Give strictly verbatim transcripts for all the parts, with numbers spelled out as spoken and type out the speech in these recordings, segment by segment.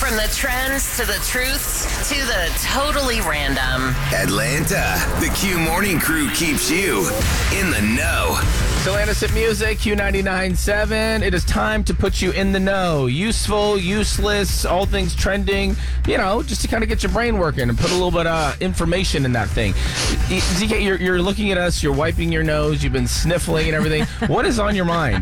From the trends to the truths to the totally random. Atlanta, the Q Morning Crew keeps you in the know. Atlantis at Music, Q ninety-nine point seven. It is time to put you in the know. Useful, useless, all things trending, you know, just to kind of get your brain working and put a little bit of uh, information in that thing. Z K, you're, you're looking at us, you're wiping your nose, you've been sniffling and everything. What is on your mind?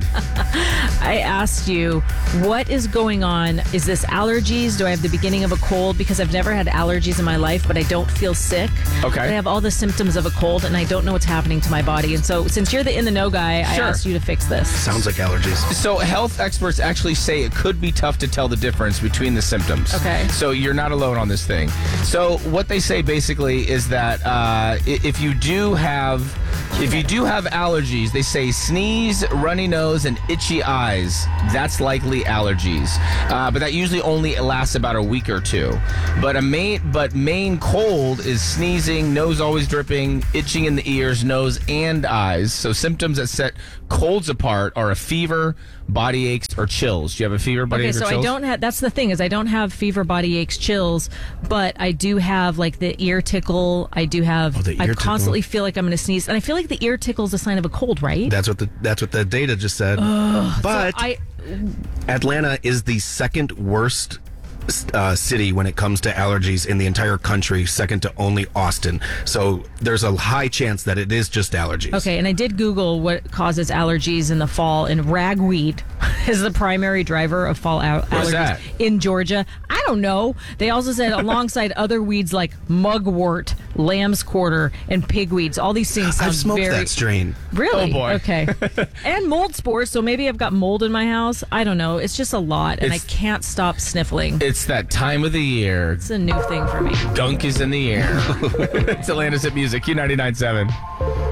I asked you, what is going on? Is this allergies? Do I have the beginning of a cold? Because I've never had allergies in my life, but I don't feel sick. Okay. I have all the symptoms of a cold, and I don't know what's happening to my body. And so since you're the in-the-know guy, Sure. I asked you to fix this. Sounds like allergies. So health experts actually say it could be tough to tell the difference between the symptoms. Okay. So you're not alone on this thing. So what they say basically is that uh, if you do have if you do have allergies, they say sneeze, runny nose, and itchy eyes. That's likely allergies. Uh, but that usually only lasts about a week or two. But a main but main cold is sneezing, nose always dripping, itching in the ears, nose, and eyes. So symptoms that set colds apart are a fever, body aches, or chills. Do you have a fever, body Okay, aches, or so chills? I don't have, that's the thing, is I don't have fever, body aches, chills, but I do have like the ear tickle. I do have, Oh, the ear I tickle. constantly feel like I'm going to sneeze. And I feel like the ear tickle is a sign of a cold, right? That's what the that's what the data just said. but So I, Atlanta is the second worst uh, city when it comes to allergies in the entire country, second to only Austin. So there's a high chance that it is just allergies. Okay, and I did Google what causes allergies in the fall, and ragweed is the primary driver of fall al- Where's allergies that? in Georgia. I don't know. They also said alongside other weeds like mugwort, lamb's quarter, and pigweeds. All these things sound I've smoked very that strain. really Oh, boy. okay. And mold spores. So maybe I've got mold in my house. I don't know. It's just a lot, and It's- I can't stop sniffling. It's that time of the year. It's a new thing for me. Gunk is in the air. It's Atlantis at Music, Q ninety-nine point seven.